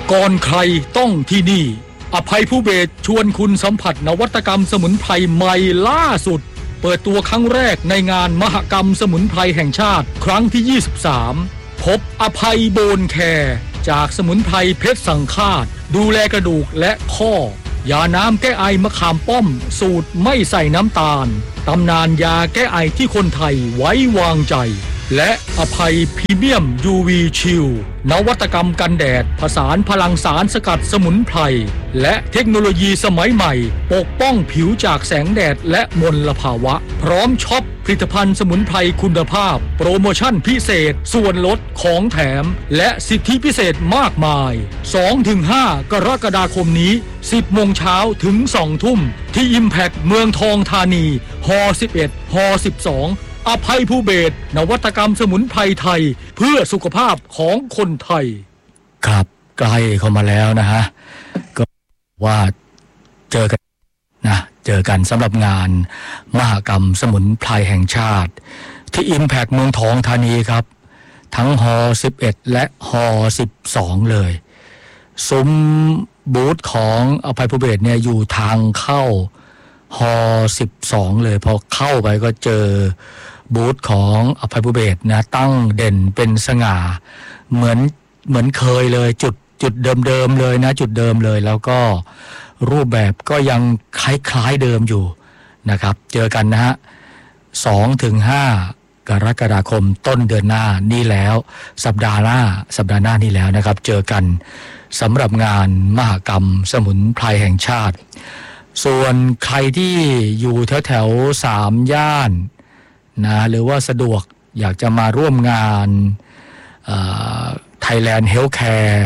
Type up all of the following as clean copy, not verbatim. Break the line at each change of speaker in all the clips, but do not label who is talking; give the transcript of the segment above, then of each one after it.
ก่อนใครต้องที่นี่อภัยภูเบศรชวนคุณสัมผัสนวัตกรรมสมุนไพรใหม่ล่าสุดเปิดตัวครั้งแรกในงานมหกรรมสมุนไพรแห่งชาติครั้งที่ 23 พบอภัยโบนแคร์จากสมุนไพรเพชรสังฆาตดูแลกระดูกและข้อยาน้ำแก้ไอมะขามป้อมสูตรไม่ใส่น้ำตาลตำนานยาแก้ไอที่คนไทยไว้วางใจและอภัยพรีเมียม UV ชิลนวัตกรรมกันแดดผสานพลังสารสกัดสมุนไพรและเทคโนโลยีสมัยใหม่ปกป้องผิวจากแสงแดดและมลภาวะพร้อมช็อปผลิตภัณฑ์สมุนไพรคุณภาพโปรโมชั่นพิเศษส่วนลดของแถมและสิทธิพิเศษมากมาย 2-5 กรกฎาคมนี้ 10 โมงเช้าถึง 2 ทุ่มที่ Impact เมืองทองธานีฮ11ฮ12อภัยภูเบศรนวัตกรรมสมุนไพรไทยเพื่อสุขภาพของคนไทยครับใกล้เข้ามาแล้วนะฮะก็ว่าเจอกันสำหรับงานมหกรรมสมุนไพรแห่งชาติที่ Impact เมืองทองธานีครับทั้งฮ11และฮ12เลยซุ้มบูธของอภัยภูเบศรเนี่ยอยู่ทางเข้าฮ12เลยพอเข้าไปก็เจอบูธของอภัยภูเบศรนะตั้งเด่นเป็นสง่าเหมือนเคยเลยจุดเดิมเลยนะจุดเดิมเลยแล้วก็รูปแบบก็ยังคล้ายๆเดิมอยู่นะครับเจอกันนะฮะ 2-5 กรกฎาคมต้นเดือนหน้านี่แล้วสัปดาห์หน้านี่แล้วนะครับเจอกันสำหรับงานมหกรรมสมุนไพรแห่งชาติส่วนใครที่อยู่แถว3 ย่านนะหรือว่าสะดวกอยากจะมาร่วมงาน Thailand Healthcare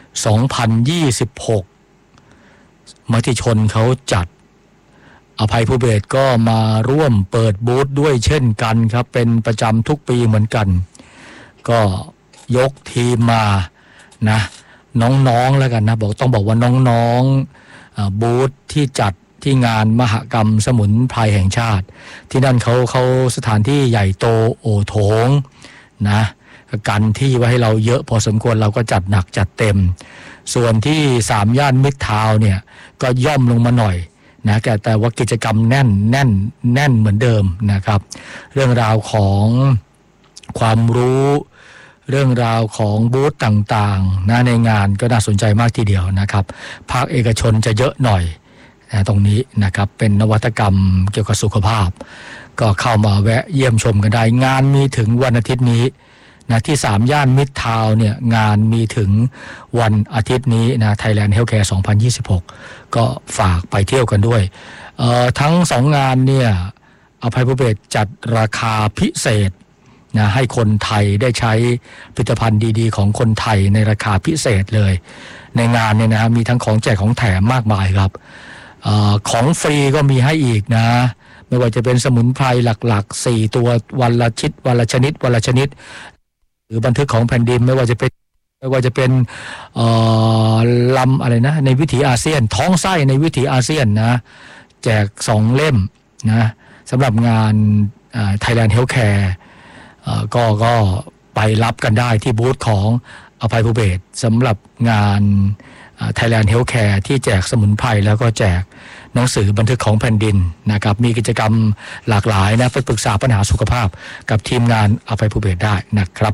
2026 มติชนเขาจัดอภัยภูเบศรก็มาร่วมเปิดบูธด้วยเช่นกันครับเป็นประจำทุกปีเหมือนกันก็ยกทีมมานะน้องๆแล้วกันนะต้องบอกว่าน้องๆบูธที่จัดที่งานมหกรรมสมุนไพรแห่งชาติที่นั่นเขาสถานที่ใหญ่โตโอโถงนะกันที่ไว้ให้เราเยอะพอสมควรเราก็จัดหนักจัดเต็มส่วนที่3 ย่านมิตรทาวน์เนี่ยก็ย่อมลงมาหน่อยนะแต่ว่ากิจกรรมแน่นเหมือนเดิมนะครับเรื่องราวของความรู้เรื่องราวของบูธต่างๆนะในงานก็น่าสนใจมากทีเดียวนะครับภาคเอกชนจะเยอะหน่อยนะตรงนี้นะครับเป็นนวัตกรรมเกี่ยวกับสุขภาพก็เข้ามาแวะเยี่ยมชมกันได้งานมีถึงวันอาทิตย์นี้นะที่3 ย่านมิตรทาวน์เนี่ยงานมีถึงวันอาทิตย์นี้นะ Thailand Healthcare 2026 ก็ฝากไปเที่ยวกันด้วยทั้ง2 งานเนี่ยอภัยภูเบศรจัดราคาพิเศษนะให้คนไทยได้ใช้ผลิตภัณฑ์ดีๆของคนไทยในราคาพิเศษเลยในงานเนี่ยนะมีทั้งของแจกของแถมมากมายครับของฟรีก็มีให้อีกนะไม่ว่าจะเป็นสมุนไพรหลักๆ4 ตัววันละชนิดหรือบันทึกของแผ่นดินไม่ว่าจะเป็นลำอะไรนะในวิถีอาเซียนท้องไส้ในวิถีอาเซียนนะแจก2 เล่มนะสำหรับงานThailand Healthcare ก็ไปรับกันได้ที่บูธของอภัยภูเบศรสำหรับงาน Thailand Healthcare ที่แจกสมุนไพรแล้วก็แจกหนังสือบันทึกของแผ่นดินนะครับมีกิจกรรมหลากหลายนะไปปรึกษาปัญหาสุขภาพกับทีมงานอภัยภูเบศรได้นะครับ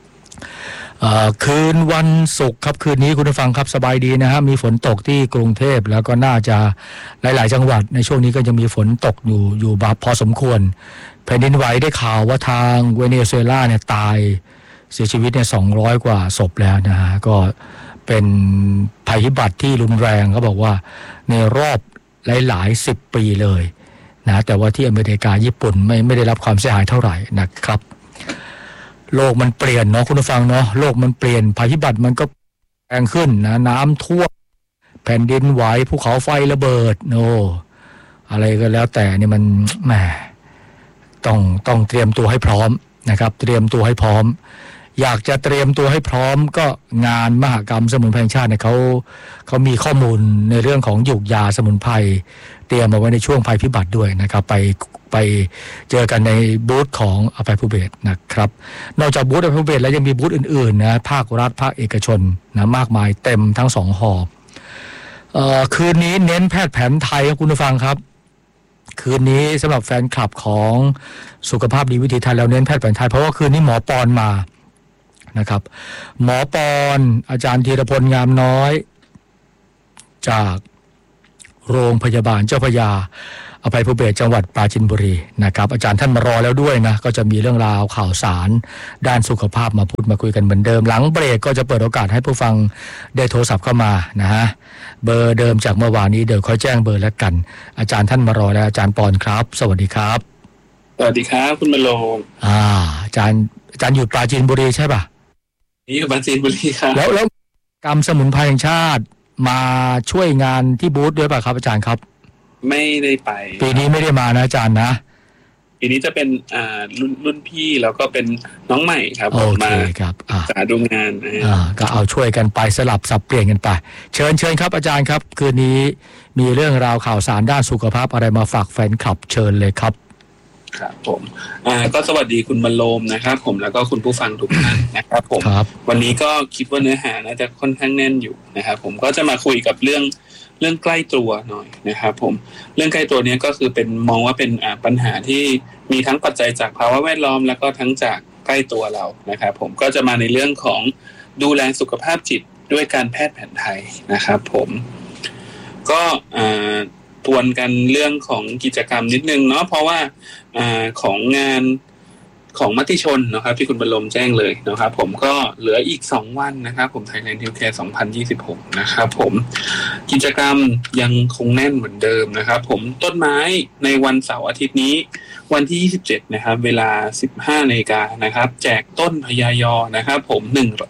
คืนวันศุกร์ครับคืนนี้คุณผู้ฟังครับสบายดีนะฮะมีฝนตกที่กรุงเทพแล้วก็น่าจะหลายๆจังหวัดในช่วงนี้ก็ยังมีฝนตกอยู่บาพอสมควรแผ่นดินไหวได้ข่าวว่าทางเวเนซุเอลาเนี่ยตายเสียชีวิตเนี่ย200 กว่าศพแล้วนะฮะก็เป็นภัยพิบัติที่รุนแรงเขาบอกว่าในรอบหลายๆ10 ปีเลยนะแต่ว่าที่อเมริกาญี่ปุ่นไม่ได้รับความเสียหายเท่าไหร่นะครับโลกมันเปลี่ยนเนาะคุณผู้ฟังเนาะโลกมันเปลี่ยนภัยพิบัติมันก็แรงขึ้นนะน้ำท่วมแผ่นดินไหวภูเขาไฟระเบิดโนอะไรก็แล้วแต่นี่มันแหมต้องเตรียมตัวให้พร้อมนะครับเตรียมตัวให้พร้อมอยากจะเตรียมตัวให้พร้อมก็งานมหกรรมสมุนไพรแห่งชาติเนี่ยเขามีข้อมูลในเรื่องของหยูกยาสมุนไพรเตรียมเอาไว้ในช่วงภัยพิบัติด้วยนะครับไปเจอกันในบูธของอภัยภูเบศรนะครับนอกจากบูธอภัยภูเบศรแล้วยังมีบูธอื่นๆนะภาครัฐภาคเอกชนนะมากมายเต็มทั้งสองหอคืนนี้เน้นแพทย์แผนไทยครับคุณผู้ฟังครับคืนนี้สำหรับแฟนคลับของสุขภาพดีวิถีไทยแล้วเน้นแพทย์แผนไทยเพราะว่าคืนนี้หมอปอนมานะครับหมอปอนอาจารย์ธีรพลงามน้อยจากโรงพยาบาลเจ้าพระยาอภัยภูเบศรจังหวัดปราจีนบุรีนะครับอาจารย์ท่านมารอแล้วด้วยนะก็จะมีเรื่องราวข่าวสารด้านสุขภาพมาพูดมาคุยกันเหมือนเดิมหลังเบรกก็จะเปิดโอกาสให้ผู้ฟังได้โทรศัพท์เข้ามานะฮะเบอร์เดิมจากเมื่อวานนี้เดี๋ยวค่อยแจ้งเบอร์แล้วกันอาจารย์ท่านมารอแล้วอาจารย์ปอนครับสวัสดีครับ
สวัสดีครับคุณมโลง
อาจารย์อยู่ปราจีนบุรีใช่ป่ะ
นี่อยู่ปราจีนบุรีครับ
แล้วกรรมสมุนไพรแห่งชาติมาช่วยงานที่บูธด้วยป่ะครับอาจารย์ครับ
ไม่ได้ไป
ปีนี้ไม่ได้มานะอาจารย์นะ
ปีนี้จะเป็นรุ่นพี่แล้วก็เป็นน้องใหม่ครับ
โอเคครับ
จะดูงาน
ก็เอาช่วยกันไปสลับสับเปลี่ยนกันไปเชิญครับอาจารย์ครับคืนนี้มีเรื่องราวข่าวสารด้านสุขภาพอะไรมาฝากแฟนคลับเชิญเลยครับ
ครับผมก็สวัสดีคุณบรรโลมนะครับผมแล้วก็คุณผู้ฟังทุกท่านนะครับผมวันนี้ก็คิดว่าเนื้อหาน่าจะค่อนข้างแน่นอยู่นะครับผมก็จะมาคุยกับเรื่องใกล้ตัวหน่อยนะครับผมเรื่องใกล้ตัวนี้ก็คือเป็นมองว่าเป็นปัญหาที่มีทั้งปัจจัยจากภาวะแวดล้อมแล้วก็ทั้งจากใกล้ตัวเรานะครับผมก็จะมาในเรื่องของดูแลสุขภาพจิตด้วยการแพทย์แผนไทยนะครับผมก็ทวนกันเรื่องของกิจกรรมนิดนึงเนาะเพราะว่าของงานของมติชนนะครับที่คุณบรรลมแจ้งเลยนะครับผมก็เหลืออีก2วันนะครับผม Thailand Healthcare 2026นะครับผมกิจกรรมยังคงแน่นเหมือนเดิมนะครับผมต้นไม้ในวันเสาร์อาทิตย์นี้วันที่27นะครับเวลา 15 น.นะครับแจกต้นพญายอนะครับผม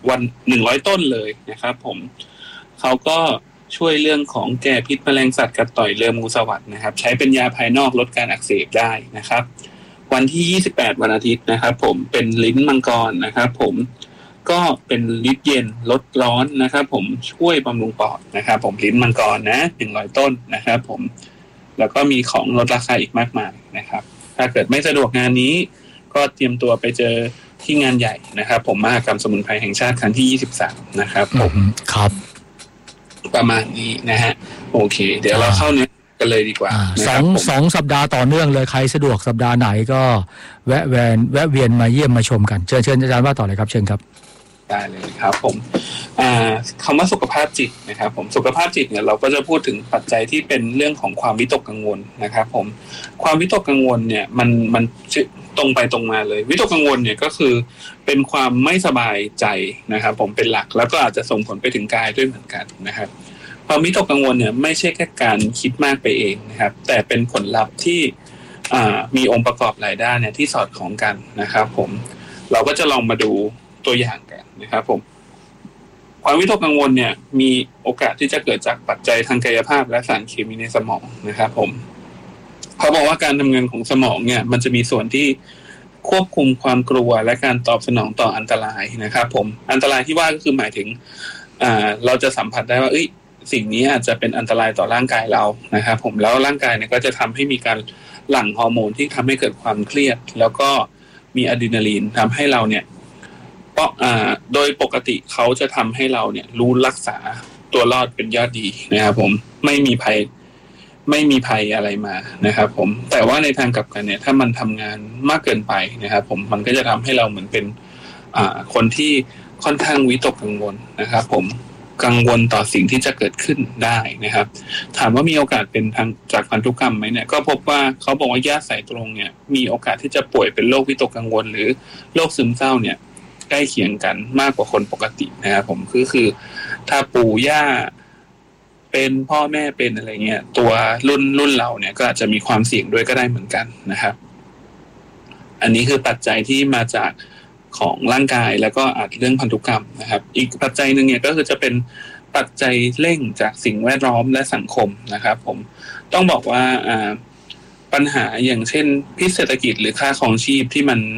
100 ต้นเลยนะครับผมเขาก็ช่วยเรื่องของแก้พิษแมลงสัตว์กัดต่อยเรื้องูสวัสดนะครับใช้เป็นยาภายนอกลดการอักเสบได้นะครับวันที่28วันอาทิตย์นะครับผมเป็นลิ้นมังกรนะครับผมก็เป็นลิ้นเย็นลดร้อนนะครับผมช่วยบำรุงปอดนะครับผมลิ้นมังกรนะ100ต้นนะครับผมแล้วก็มีของลดราคาอีกมากมายนะครับถ้าเกิดไม่สะดวกงานนี้ก็เตรียมตัวไปเจอที่งานใหญ่นะครับผมมหกรรมสมุนไพรแห่งชาติครั้งที่23นะครับผม
ครับ
ประมาณนี้นะฮะโอเคเดี๋ยวเราเข้าเนื้อกันเลยดีกว่า
สองสัปดาห์ต่อเนื่องเลยใครสะดวกสัปดาห์ไหนก็แวะเวียนมาเยี่ยมมาชมกันเชิญอาจารย์ว่าต่อเลยครับเชิญครับ
ได้เลยครับผมคำว่าสุขภาพจิตนะครับผมสุขภาพจิตเนี่ยเราก็จะพูดถึงปัจจัยที่เป็นเรื่องของความวิตกกังวลนะครับผมความวิตกกังวลเนี่ยมันตรงไปตรงมาเลยวิตกกังวลเนี่ยก็คือเป็นความไม่สบายใจนะครับผมเป็นหลักแล้วก็อาจจะส่งผลไปถึงกายด้วยเหมือนกันนะครับความวิตกกังวลเนี่ยไม่ใช่แค่การคิดมากไปเองนะครับแต่เป็นผลลัพธ์ที่มีองค์ประกอบหลายด้านเนี่ยที่สอดคล้องกันนะครับผมเราก็จะลองมาดูตัวอย่างกันนะครับผมความวิตกกังวลเนี่ยมีโอกาสที่จะเกิดจากปัจจัยทางกายภาพและสารเคมีในสมองนะครับผมเขาบอกว่าการทำงานของสมองเนี่ยมันจะมีส่วนที่ควบคุมความกลัวและการตอบสนองต่ออันตรายนะครับผมอันตรายที่ว่าก็คือหมายถึงเราจะสัมผัสได้ว่าสิ่งนี้อาจจะเป็นอันตรายต่อร่างกายเรานะครับผมแล้วร่างกายเนี่ยก็จะทำให้มีการหลั่งฮอร์โมนที่ทำให้เกิดความเครียดแล้วก็มีอะดรีนาลีนทำให้เราเนี่ยโดยปกติเขาจะทำให้เราเนี่ยรู้รักษาตัวรอดเป็นยอดดีนะครับผมไม่มีภัยอะไรมานะครับผมแต่ว่าในทางกลับกันเนี่ยถ้ามันทำงานมากเกินไปนะครับผมมันก็จะทำให้เราเหมือนเป็นคนที่ค่อนข้างวิตกกังวลนะครับผมกังวลต่อสิ่งที่จะเกิดขึ้นได้นะครับถามว่ามีโอกาสเป็นทางจากพันธุกรรมไหมเนี่ยก็พบว่าเขาบอกว่าญาติสายตรงเนี่ยมีโอกาสที่จะป่วยเป็นโรควิตกกังวลหรือโรคซึมเศร้าเนี่ยใกล้เคียงกันมากกว่าคนปกตินะครับผมคือถ้าปู่ย่าเป็นพ่อแม่เป็นอะไรเงี้ยตัวรุ่นเราเนี่ยก็อาจจะมีความเสี่ยงด้วยก็ได้เหมือนกันนะครับอันนี้คือปัจจัยที่มาจากของร่างกายแล้วก็อาจเรื่องพันธุกรรมนะครับอีกปัจจัยนึงเนี่ยก็คือจะเป็นปัจจัยเร่งจากสิ่งแวดล้อมและสังคมนะครับผมต้องบอกว่าปัญหาอย่างเช่นพิษเศรษฐกิจหรือค่าครองชีพที่มัน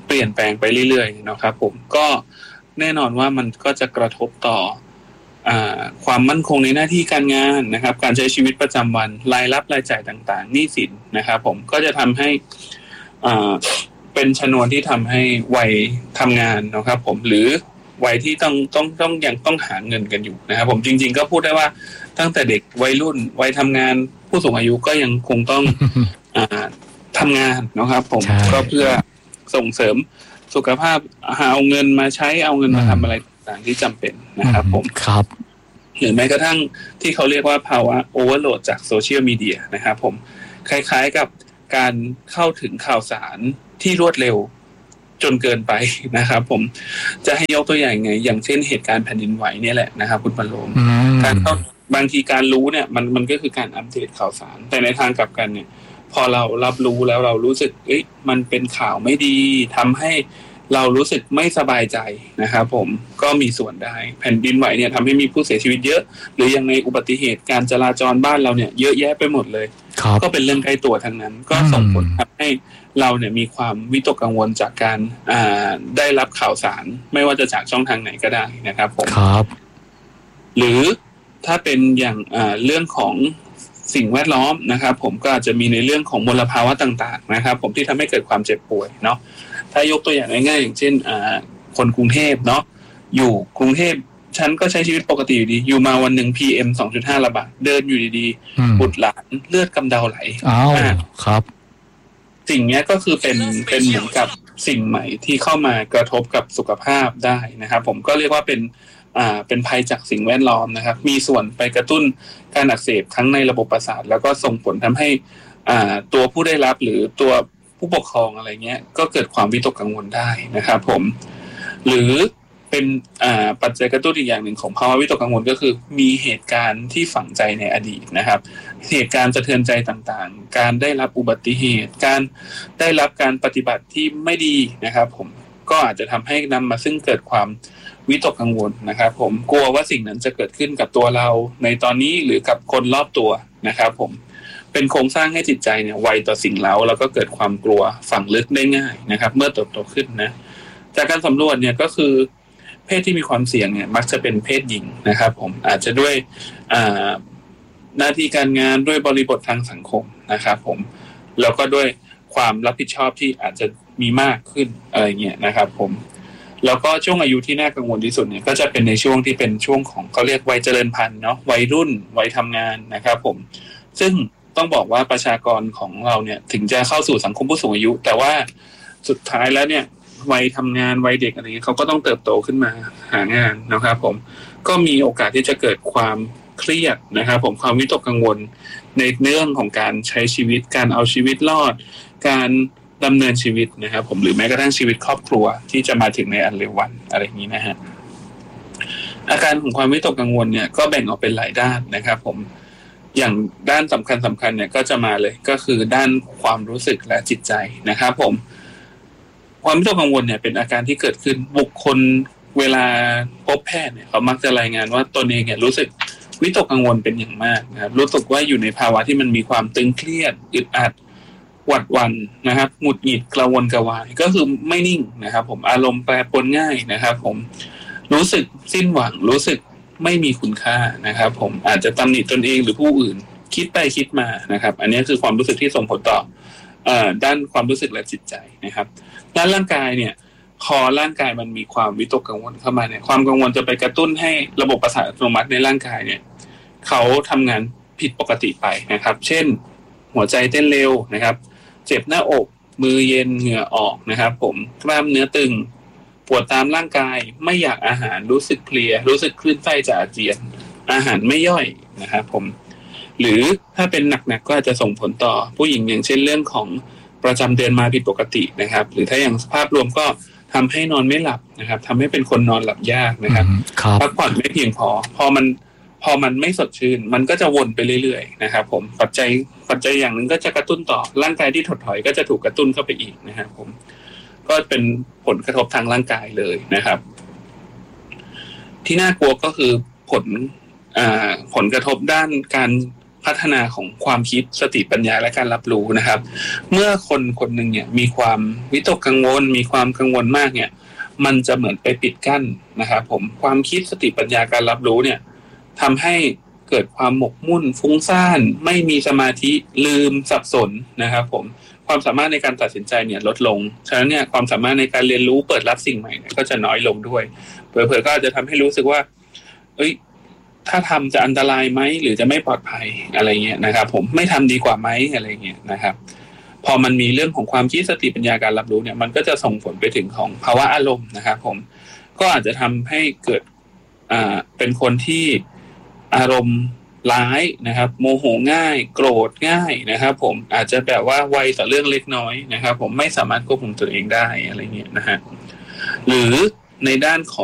เปลี่ยนแปลงไปเรื่อยๆนะครับผมก็แน่นอนว่ามันก็จะกระทบต่อความมั่นคงในหน้าที่การงานนะครับการใช้ชีวิตประจำวันรายรับรายจ่ายต่างๆหนี้สินนะครับผมก็จะทำให้เป็นชนวนที่ทำให้วัยทำงานนะครับผมหรือวัยที่ต้องยังต้องหาเงินกันอยู่นะครับผมจริงๆก็พูดได้ว่าตั้งแต่เด็กวัยรุ่นวัยทำงานผู้สูงอายุก็ยังคงต้อง ทำงานนะครับผมก็เพื่อส่งเสริมสุขภาพเอาเงินมาใช้เอาเงินมาทำอะไรต่างๆที่จำเป็นนะครับผม
ครับ
หรือแม้กระทั่งที่เขาเรียกว่าภาวะโอเวอร์โหลดจากโซเชียลมีเดียนะครับผมคล้ายๆกับการเข้าถึงข่าวสารที่รวดเร็วจนเกินไปนะครับผมจะให้ยกตัวอย่างไงอย่างเช่นเหตุการณ์แผ่นดินไหวเนี่ยแหละนะครับคุณปรโลมการบางทีการรู้เนี่ยมันก็คือการอัปเดตข่าวสารแต่ในทางกลับกันเนี่ยพอเรารับรู้แล้วเรารู้สึกมันเป็นข่าวไม่ดีทำให้เรารู้สึกไม่สบายใจนะครับผมก็มีส่วนได้แผ่นดินไหวเนี่ยทำให้มีผู้เสียชีวิตเยอะหรืออย่างในอุบัติเหตุการจราจรบ้านเราเนี่ยเยอะแยะไปหมดเลยก็เป็นเรื่องใกล้ตัวทั้งนั้นก็ส่งผลทำให้เราเนี่ยมีความวิตกกังวลจากการได้รับข่าวสารไม่ว่าจะจากช่องทางไหนก็ได้นะครับผม
ครับ
หรือถ้าเป็นอย่างเรื่องของสิ่งแวดล้อมนะครับผมก็อาจจะมีในเรื่องของมลภาวะต่างๆนะครับผมที่ทำให้เกิดความเจ็บป่วยเนาะถ้ายกตัวอย่างง่ายๆอย่างเช่นคนกรุงเทพเนาะอยู่กรุงเทพฉันก็ใช้ชีวิตปกติอยู่ดีอยู่มาวันหนึ่ง PM 2.5 ระบาดเดินอยู่ดีๆบุตรหลานเลือดกำเดาไหล
ครับ
สิ่งนี้ก็คือเป็นเหมือนกับสิ่งใหม่ที่เข้ามากระทบกับสุขภาพได้นะครับผมก็เรียกว่าเป็นภัยจากสิ่งแวดล้อมนะครับมีส่วนไปกระตุ้นการอักเสบทั้งในระบบประสาทแล้วก็ส่งผลทำให้ตัวผู้ได้รับหรือตัวผู้ปกครองอะไรเงี้ยก็เกิดความวิตกกังวลได้นะครับผมหรือเป็นปัจจัยกระตุ้นอีกอย่างหนึ่งของภาวะวิตกกังวลก็คือมีเหตุการณ์ที่ฝังใจในอดีตนะครับเหตุการณ์สะเทือนใจต่างๆการได้รับอุบัติเหตุการได้รับการปฏิบัติที่ไม่ดีนะครับผมก็อาจจะทำให้นำมาซึ่งเกิดความวิตกกังวลนะครับผมกลัวว่าสิ่งนั้นจะเกิดขึ้นกับตัวเราในตอนนี้หรือกับคนรอบตัวนะครับผมเป็นโครงสร้างให้จิตใจเนี่ยไวต่อสิ่งเร้าแล้วก็เกิดความกลัวฝังลึกได้ง่ายนะครับเมื่อเติบโตขึ้นนะจากการสำรวจเนี่ยก็คือเพศที่มีความเสี่ยงเนี่ยมักจะเป็นเพศหญิงนะครับผมอาจจะด้วยหน้าที่การงานด้วยบริบททางสังคมนะครับผมแล้วก็ด้วยความรับผิดชอบที่อาจจะมีมากขึ้นอะไรเงี้ยนะครับผมแล้วก็ช่วงอายุที่น่ากังวลที่สุดเนี่ยก็จะเป็นในช่วงที่เป็นช่วงของเขาเรียกวัยเจริญพันธุ์เนาะวัยรุ่นวัยทำงานนะครับผมซึ่งต้องบอกว่าประชากรของเราเนี่ยถึงจะเข้าสู่สังคมผู้สูงอายุแต่ว่าสุดท้ายแล้วเนี่ยวัยทำงานวัยเด็กอะไรเงี้ยเขาก็ต้องเติบโตขึ้นมาหางานนะครับผมก็มีโอกาสที่จะเกิดความเครียดนะครับผมความวิตกกังวลในเรื่องของการใช้ชีวิตการเอาชีวิตรอดการดำเนินชีวิตนะครับผมหรือแม้กระทั่งชีวิตครอบครัวที่จะมาถึงในอันเร็ววันอะไรอย่างนี้นะฮะอาการของความวิตกกังวลเนี่ยก็แบ่งออกเป็นหลายด้านนะครับผมอย่างด้านสำคัญเนี่ยก็จะมาเลยก็คือด้านความรู้สึกและจิตใจนะครับผมความวิตกกังวลเนี่ยเป็นอาการที่เกิดขึ้นบุคคลเวลาพบแพทย์เนี่ยเขามักจะรายงานว่าตนเองเนี่ยรู้สึกวิตกกังวลเป็นอย่างมากนะครับรู้สึกว่าอยู่ในภาวะที่มันมีความตึงเครียดอึดอัดหวาดหวั่นนะครับหงุดหงิดกระวนกระวายก็คือไม่นิ่งนะครับผมอารมณ์แปรปรวนง่ายนะครับผมรู้สึกสิ้นหวังรู้สึกไม่มีคุณค่านะครับผมอาจจะตำหนิตนเองหรือผู้อื่นคิดไปคิดมานะครับอันนี้คือความรู้สึกที่ส่งผลต่อด้านความรู้สึกและจิตใจนะครับด้านร่างกายเนี่ยพอร่างกายมันมีความวิตกกังวลเข้ามาเนี่ยความกังวลจะไปกระตุ้นให้ระบบประสาทอัตโนมัติในร่างกายเนี่ยเขาทำงานผิดปกติไปนะครับเช่นหัวใจเต้นเร็วนะครับเจ็บหน้าอกมือเย็นเหงื่อออกนะครับผมกล้ามเนื้อตึงปวดตามร่างกายไม่อยากอาหารรู้สึกเพลียรู้สึกคลื่นไส้จะอาเจียนอาหารไม่ย่อยนะครับผมหรือถ้าเป็นหนักๆก็อาจจะส่งผลต่อผู้หญิงอย่างเช่นเรื่องของประจำเดือนมาผิดปกตินะครับหรือถ้าอย่างภาพรวมก็ทำให้นอนไม่หลับนะครับทำให้เป็นคนนอนหลับยากนะครับพักผ่อนไม่เพียงพอมันไม่สดชื่นมันก็จะวนไปเรื่อยๆนะครับผมปัจจัยอย่างหนึ่งก็จะกระตุ้นต่อร่างกายที่ถดถอยก็จะถูกกระตุ้นเข้าไปอีกนะครับผมก็เป็นผลกระทบทางร่างกายเลยนะครับที่น่ากลัวก็คือผลกระทบด้านการพัฒนาของความคิดสติปัญญาและการรับรู้นะครับเมื่อคนคนหนึ่งเนี่ยมีความวิตกกังวลมีความกังวลมากเนี่ยมันจะเหมือนไปปิดกั้นนะครับผมความคิดสติปัญญาการรับรู้เนี่ยทำให้เกิดความหมกมุ่นฟุ้งซ่านไม่มีสมาธิลืมสับสนนะครับผมความสามารถในการตัดสินใจเนี่ยลดลงฉะนั้นเนี่ยความสามารถในการเรียนรู้เปิดรับสิ่งใหม่เนี่ยก็จะน้อยลงด้วยเผลอๆก็อาจจะทำให้รู้สึกว่าถ้าทำจะอันตรายไหมหรือจะไม่ปลอดภัยอะไรเงี้ยนะครับผมไม่ทำดีกว่าไหมอะไรเงี้ยนะครับพอมันมีเรื่องของความคิดสติปัญญาการรับรู้เนี่ยมันก็จะส่งผลไปถึงของภาวะอารมณ์นะครับผมก็อาจจะทำให้เกิดเป็นคนที่อารมณ์ร้ายนะครับโมโหง่ายโกรธง่ายนะครับผมอาจจะแบบว่าไวต่อเรื่องเล็กน้อยนะครับผมไม่สามารถควบคุมตัวเองได้อะไรเงี้ยนะฮะหรือในด้านของ